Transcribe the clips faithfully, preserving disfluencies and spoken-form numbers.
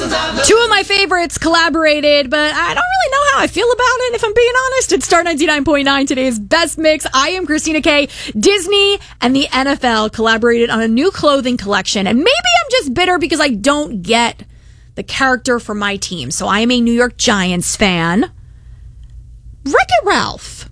Two of my favorites collaborated, but I don't really know how I feel about it, if I'm being honest. It's Star ninety-nine point nine, today's best mix. I am Christina K. Disney and the N F L collaborated on a new clothing collection, and maybe I'm just bitter because I don't get the character for my team. So I am a New York Giants fan. Wreck-It Ralph.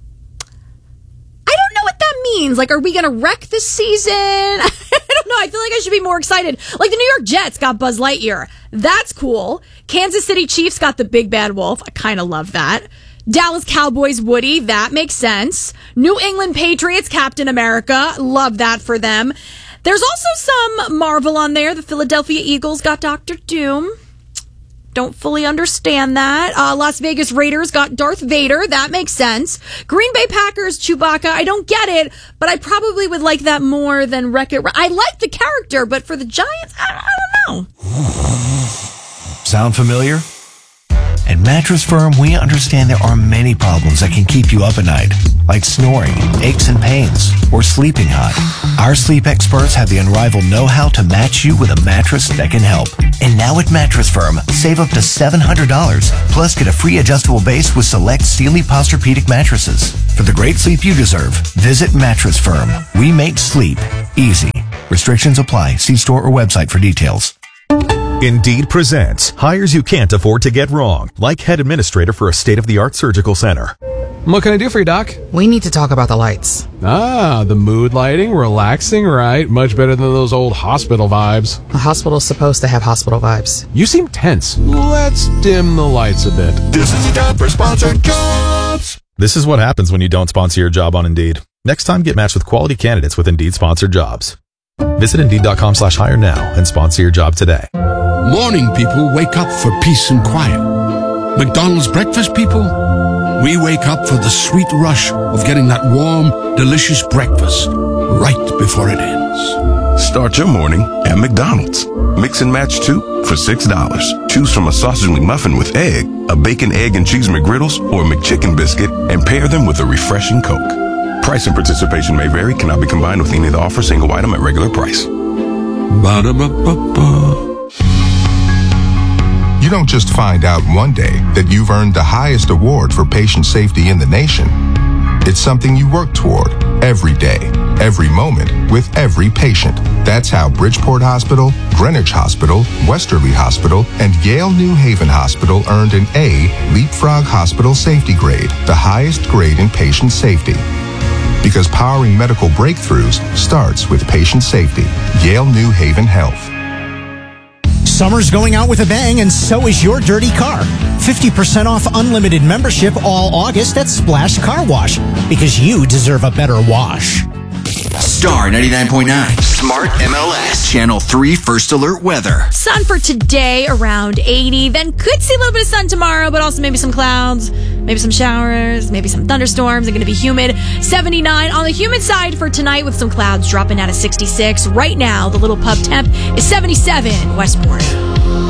I don't know what that means. Like, are we going to wreck this season? I don't know. I feel like I should be more excited. Like, the New York Jets got Buzz Lightyear. That's cool. Kansas City Chiefs got the Big Bad Wolf. I kind of love that. Dallas Cowboys Woody. That makes sense. New England Patriots Captain America. Love that for them. There's also some Marvel on there. The Philadelphia Eagles got Doctor Doom. Don't fully understand that. Uh, Las Vegas Raiders got Darth Vader. That makes sense. Green Bay Packers, Chewbacca. I don't get it, but I probably would like that more than Wreck-It Ralph. I like the character, but for the Giants, I, I don't know. Sound familiar? At Mattress Firm, we understand there are many problems that can keep you up at night, like snoring, aches and pains, or sleeping hot. Our sleep experts have the unrivaled know-how to match you with a mattress that can help. And now at Mattress Firm, save up to seven hundred dollars, plus get a free adjustable base with select Sealy Posturepedic mattresses. For the great sleep you deserve, visit Mattress Firm. We make sleep easy. Restrictions apply. See store or website for details. Indeed presents hires you can't afford to get wrong, like head administrator for a state-of-the-art surgical center. What can I do for you, Doc? We need to talk about the lights. Ah, the mood lighting, relaxing, right? Much better than those old hospital vibes. A hospital's supposed to have hospital vibes. You seem tense. Let's dim the lights a bit. This is your time for sponsored jobs. This is what happens when you don't sponsor your job on Indeed. Next time, get matched with quality candidates with Indeed sponsored jobs. Visit Indeed.com slash hire now and sponsor your job today. Morning people wake up for peace and quiet. McDonald's breakfast people, we wake up for the sweet rush of getting that warm, delicious breakfast right before it ends. Start your morning at McDonald's. Mix and match two for six dollars. Choose from a sausage McMuffin with egg, a bacon, egg, and cheese McGriddles, or a McChicken biscuit, and pair them with a refreshing Coke. Price and participation may vary, cannot be combined with any of the offer, single item at regular price. Ba-da-ba-ba-ba. You don't just find out one day that you've earned the highest award for patient safety in the nation. It's something you work toward every day, every moment, with every patient. That's how Bridgeport Hospital, Greenwich Hospital, Westerly Hospital, and Yale New Haven Hospital earned an A Leapfrog Hospital Safety Grade, the highest grade in patient safety. Because powering medical breakthroughs starts with patient safety. Yale New Haven Health. Summer's going out with a bang, and so is your dirty car. fifty percent off unlimited membership all August at Splash Car Wash, because you deserve a better wash. Star ninety-nine point nine, Smart M L S, Channel three First Alert Weather. Sun for today, around eighty. Then could see a little bit of sun tomorrow, but also maybe some clouds, maybe some showers, maybe some thunderstorms. It's going to be humid. seventy-nine on the humid side for tonight with some clouds dropping out of sixty-six. Right now, the Little Pub temp is seventy-seven. Westport.